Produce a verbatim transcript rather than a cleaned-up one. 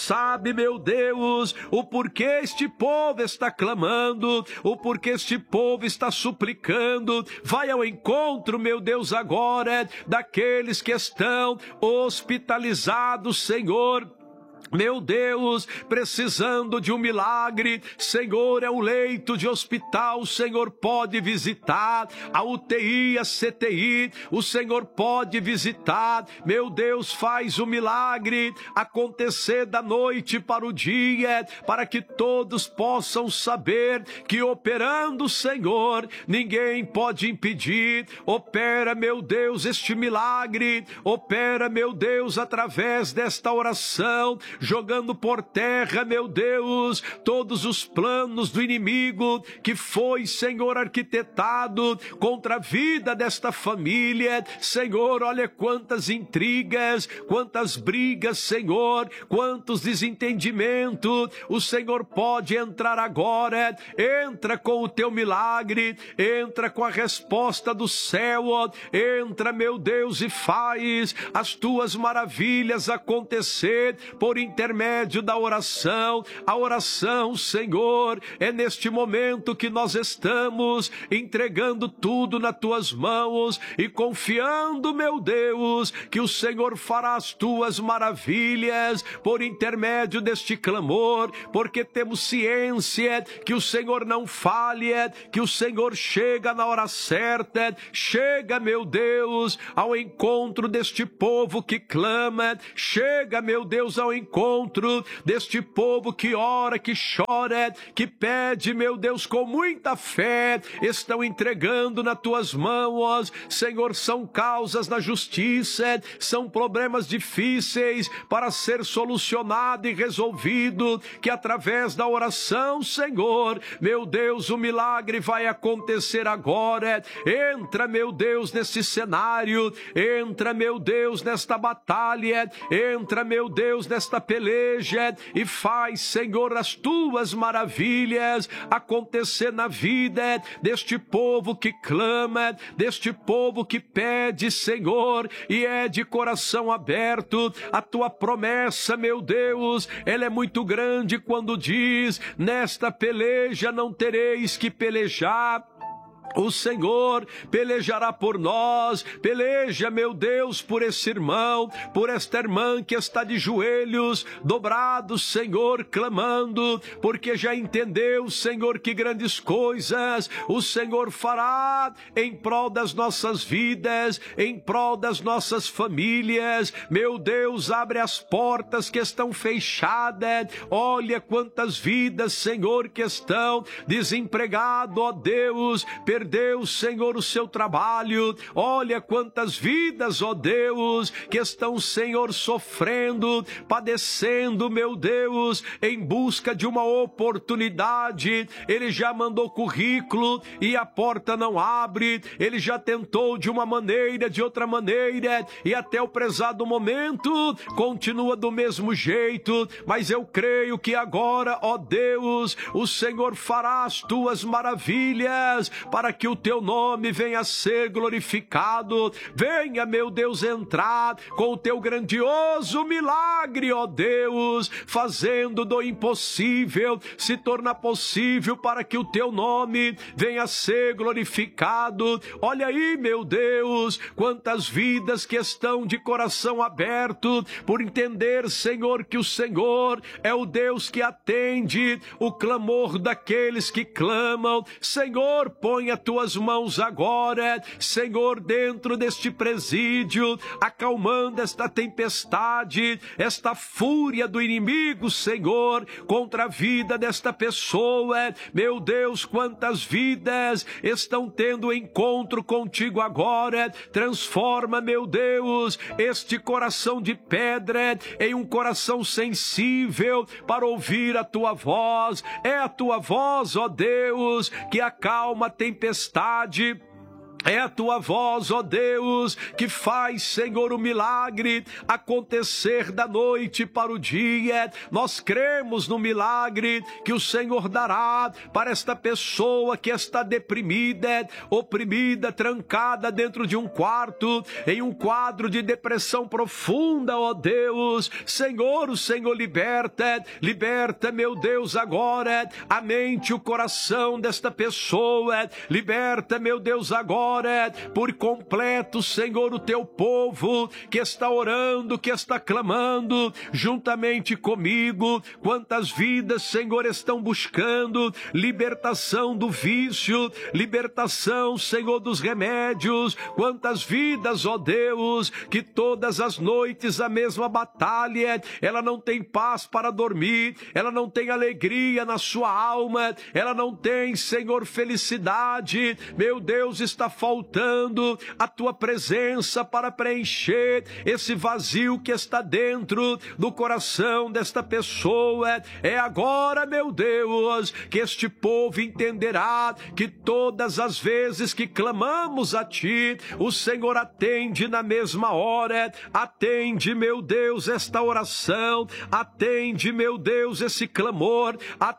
sabe, meu Deus, o porquê este povo está clamando, o porquê este povo está suplicando. Vai ao encontro, meu Deus, agora, daqueles que estão hospitalizados, Senhor. Meu Deus, precisando de um milagre, Senhor, é o leito de hospital, o Senhor pode visitar, a U T I, a C T I, o Senhor pode visitar. Meu Deus, faz o milagre acontecer da noite para o dia, para que todos possam saber que operando o Senhor, ninguém pode impedir. Opera, meu Deus, este milagre, opera, meu Deus, através desta oração, jogando por terra, meu Deus, todos os planos do inimigo que foi, Senhor, arquitetado contra a vida desta família. Senhor, olha quantas intrigas, quantas brigas, Senhor, quantos desentendimentos. O Senhor pode entrar agora, entra com o teu milagre, entra com a resposta do céu, entra, meu Deus, e faz as tuas maravilhas acontecer por intermédio da oração. A oração, Senhor, é neste momento que nós estamos entregando tudo nas tuas mãos e confiando, meu Deus, que o Senhor fará as tuas maravilhas por intermédio deste clamor, porque temos ciência que o Senhor não falha, que o Senhor chega na hora certa. Chega, meu Deus, ao encontro deste povo que clama, chega, meu Deus, ao encontro encontro deste povo que ora, que chora, que pede, meu Deus, com muita fé. Estão entregando nas tuas mãos, Senhor. São causas na justiça, são problemas difíceis para ser solucionado e resolvido, que através da oração, Senhor, meu Deus, o milagre vai acontecer agora. Entra, meu Deus, nesse cenário, entra, meu Deus, nesta batalha, entra, meu Deus, nesta peleja e faz, Senhor, as tuas maravilhas acontecer na vida deste povo que clama, deste povo que pede, Senhor, e é de coração aberto. A tua promessa, meu Deus, ela é muito grande quando diz: nesta peleja não tereis que pelejar, o Senhor pelejará por nós. Peleja, meu Deus, por esse irmão, por esta irmã que está de joelhos dobrados, Senhor, clamando, porque já entendeu, Senhor, que grandes coisas o Senhor fará em prol das nossas vidas, em prol das nossas famílias. Meu Deus, abre as portas que estão fechadas. Olha quantas vidas, Senhor, que estão desempregadas, ó Deus, perdeu, Senhor, o seu trabalho. Olha quantas vidas, ó Deus, que estão, Senhor, sofrendo, padecendo, meu Deus, em busca de uma oportunidade. Ele já mandou currículo e a porta não abre. Ele já tentou de uma maneira, de outra maneira, e até o prezado momento continua do mesmo jeito. Mas eu creio que agora, ó Deus, o Senhor fará as tuas maravilhas para que o teu nome venha a ser glorificado. Venha, meu Deus, entrar com o teu grandioso milagre, ó Deus, fazendo do impossível se tornar possível para que o teu nome venha a ser glorificado. Olha aí, meu Deus, quantas vidas que estão de coração aberto por entender, Senhor, que o Senhor é o Deus que atende o clamor daqueles que clamam. Senhor, põe as tuas mãos agora, Senhor, dentro deste presídio, acalmando esta tempestade, esta fúria do inimigo, Senhor, contra a vida desta pessoa. Meu Deus, quantas vidas estão tendo encontro contigo agora. Transforma, meu Deus, este coração de pedra em um coração sensível para ouvir a tua voz. É a tua voz, ó Deus, que acalma a tempestade. É a tua voz, ó Deus, que faz, Senhor, o milagre acontecer da noite para o dia. Nós cremos no milagre que o Senhor dará para esta pessoa que está deprimida, oprimida, trancada dentro de um quarto, em um quadro de depressão profunda, ó Deus. Senhor, o Senhor liberta, liberta, meu Deus, agora a mente, o coração desta pessoa. Liberta, meu Deus, agora por completo, Senhor, o teu povo que está orando, que está clamando juntamente comigo. Quantas vidas, Senhor, estão buscando libertação do vício, libertação, Senhor, dos remédios. Quantas vidas, ó Deus, que todas as noites a mesma batalha, ela não tem paz para dormir, ela não tem alegria na sua alma, ela não tem, Senhor, felicidade. Meu Deus, está faltando a tua presença para preencher esse vazio que está dentro do coração desta pessoa. É agora, meu Deus, que este povo entenderá que todas as vezes que clamamos a ti, o Senhor atende na mesma hora. Atende, meu Deus, esta oração, atende, meu Deus, esse clamor, atende